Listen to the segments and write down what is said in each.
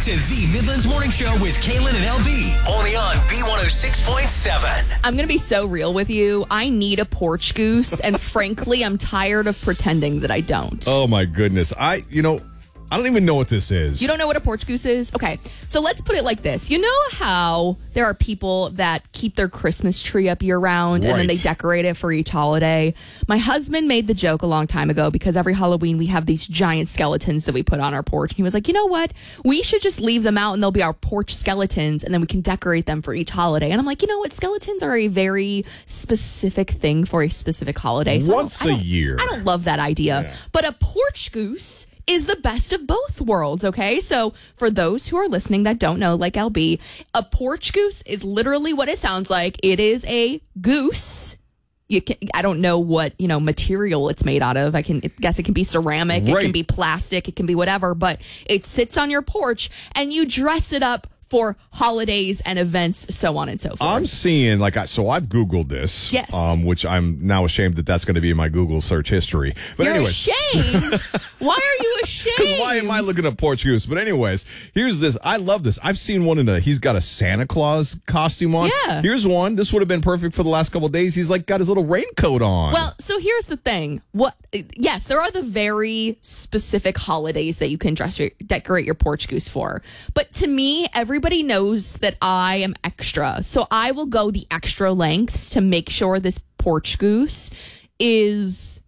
to the Midlands Morning Show with Kaylin and LB. Only on B106.7. I'm going to be so real with you. I need a porch goose, and frankly, I'm tired of pretending that I don't. Oh, my goodness. I don't even know what this is. You don't know what a porch goose is? Okay, so let's put it like this. You know how there are people that keep their Christmas tree up year-round and then they decorate it for each holiday? My husband made the joke a long time ago because every Halloween we have these giant skeletons that we put on our porch. And he was like, you know what? We should just leave them out and they'll be our porch skeletons and then we can decorate them for each holiday. And I'm like, you know what? Skeletons are a very specific thing for a specific holiday. So Once a year. I don't love that idea. Yeah. But a porch goose is the best of both worlds, okay? So for those who are listening that don't know, like LB, a porch goose is literally what it sounds like. It is a goose. I don't know what, material it's made out of. I guess it can be ceramic, It can be plastic, it can be whatever, but it sits on your porch and you dress it up for holidays and events, so on and so forth. I'm seeing, so I've Googled this. Yes. Which I'm now ashamed that's going to be in my Google search history. But You're anyways. ashamed? Why are you ashamed? Because why am I looking at porch goose? But anyways, here's this. I love this. I've seen one he's got a Santa Claus costume on. Yeah. Here's one. This would have been perfect for the last couple of days. He's got his little raincoat on. Well, so here's the thing. Yes, there are the very specific holidays that you can decorate your porch goose for. But to me, everybody knows that I am extra. So I will go the extra lengths to make sure this porch goose is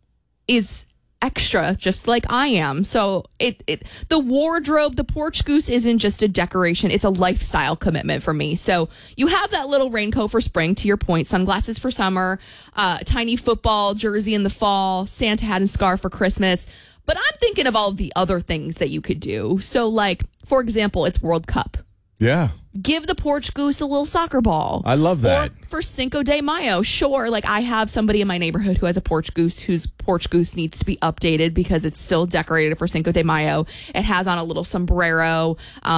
extra, just like I am. So the wardrobe, the porch goose isn't just a decoration, it's a lifestyle commitment for me. So you have that little raincoat for spring, to your point, sunglasses for summer, tiny football jersey in the fall, Santa hat and scarf for Christmas. But I'm thinking of all the other things that you could do. So for example, it's World Cup. Yeah. Give the porch goose a little soccer ball. I love that. Or for Cinco de Mayo, sure. I have somebody in my neighborhood who has a porch goose whose porch goose needs to be updated because it's still decorated for Cinco de Mayo. It has on a little sombrero.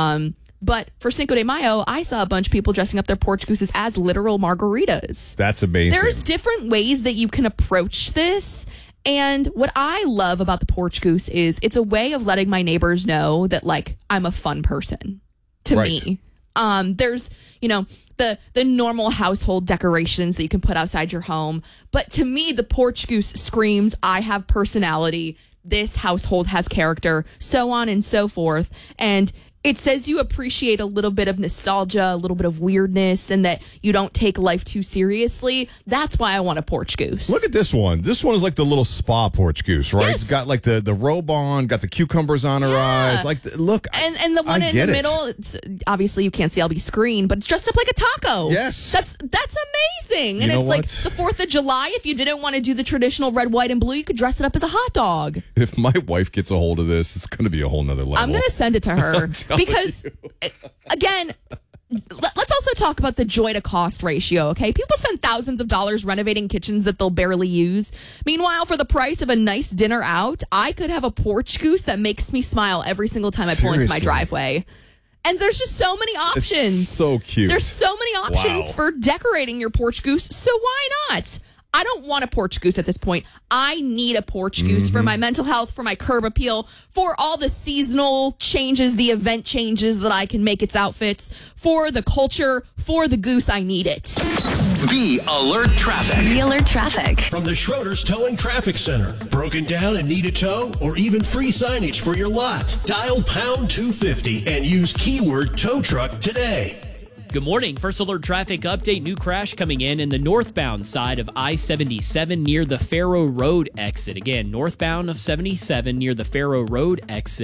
But for Cinco de Mayo, I saw a bunch of people dressing up their porch gooses as literal margaritas. That's amazing. There's different ways that you can approach this. And what I love about the porch goose is it's a way of letting my neighbors know that, I'm a fun person to me. There's, the normal household decorations that you can put outside your home. But to me, the porch goose screams, I have personality. This household has character, so on and so forth. And it says you appreciate a little bit of nostalgia, a little bit of weirdness, and that you don't take life too seriously. That's why I want a porch goose. Look at this one. This one is like the little spa porch goose, right? Yes. It's got the robe on, got the cucumbers on her eyes. Look. And the one in the middle, it's, obviously you can't see LB's screen, but it's dressed up like a taco. Yes. That's amazing. And You it's know like what? the 4th of July. If you didn't want to do the traditional red, white, and blue, you could dress it up as a hot dog. If my wife gets a hold of this, it's going to be a whole nother level. I'm going to send it to her. Because, again, let's also talk about the joy to cost ratio, okay? People spend thousands of dollars renovating kitchens that they'll barely use. Meanwhile, for the price of a nice dinner out, I could have a porch goose that makes me smile every single time I pull into my driveway. And there's just so many options. It's so cute. There's so many options for decorating your porch goose, so why not? I don't want a porch goose at this point. I need a porch goose for my mental health, for my curb appeal, for all the seasonal changes, the event changes that I can make its outfits, for the culture, for the goose. I need it. Be Alert Traffic. Be Alert Traffic. From the Schroeder's Towing Traffic Center. Broken down and need a tow or even free signage for your lot? Dial pound 250 and use keyword tow truck today. Good morning. First Alert Traffic update. New crash coming in the northbound side of I-77 near the Faro Road exit. Again, northbound of 77 near the Faro Road exit.